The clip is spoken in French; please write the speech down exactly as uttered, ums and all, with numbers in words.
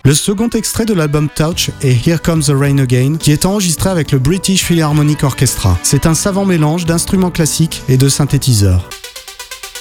Le second extrait de l'album Touch est Here Comes the Rain Again, qui est enregistré avec le British Philharmonic Orchestra. C'est un savant mélange d'instruments classiques et de synthétiseurs.